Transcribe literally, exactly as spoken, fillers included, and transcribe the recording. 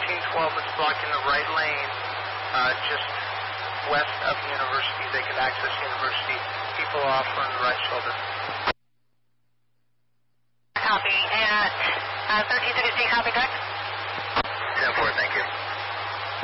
thirteen twelve is blocking the right lane, uh, just west of the university. They can access the university. People off on the right shoulder. Copy. And uh, thirteen thirty-three, copy, correct?